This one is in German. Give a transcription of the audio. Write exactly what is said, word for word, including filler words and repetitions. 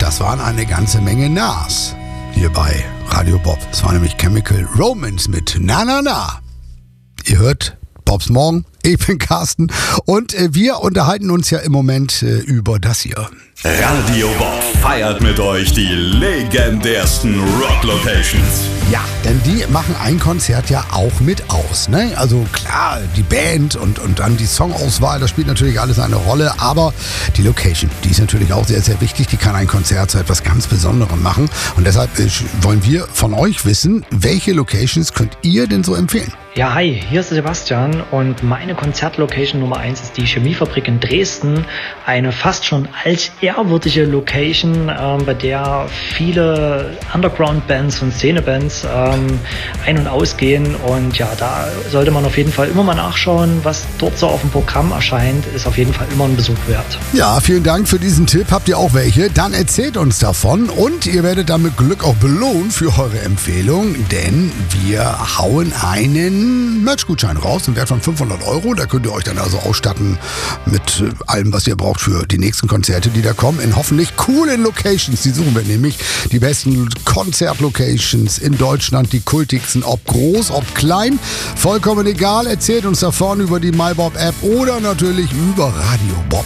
das waren eine ganze Menge Nas hier bei Radio Bob. Es war nämlich Chemical Romance mit Na Na Na. Ihr hört Bobs Morgen, ich bin Carsten und äh, wir unterhalten uns ja im Moment äh, über das hier. Radio Bob feiert mit euch die legendärsten Rock-Locations. Ja, denn die machen ein Konzert ja auch mit aus, ne? Also klar, die Band und, und dann die Songauswahl, das spielt natürlich alles eine Rolle, aber die Location, die ist natürlich auch sehr, sehr wichtig. Die kann ein Konzert zu etwas ganz Besonderem machen und deshalb äh, wollen wir von euch wissen, welche Locations könnt ihr denn so empfehlen? Ja, hi, hier ist Sebastian und meine Konzertlocation Nummer eins ist die Chemiefabrik in Dresden. Eine fast schon altehrwürdige Location, ähm, bei der viele Underground-Bands und Szene-Bands ähm, ein- und ausgehen. Und ja, da sollte man auf jeden Fall immer mal nachschauen, was dort so auf dem Programm erscheint. Ist auf jeden Fall immer ein Besuch wert. Ja, vielen Dank für diesen Tipp. Habt ihr auch welche? Dann erzählt uns davon und ihr werdet damit Glück auch belohnt für eure Empfehlung, denn wir hauen einen Merch-Gutschein raus im Wert von fünfhundert Euro. Da könnt ihr euch dann also ausstatten mit allem, was ihr braucht für die nächsten Konzerte, die da kommen. In hoffentlich coolen Locations. Die suchen wir nämlich. Die besten Konzertlocations in Deutschland. Die kultigsten, ob groß, ob klein. Vollkommen egal. Erzählt uns davon über die MyBob-App oder natürlich über radio bob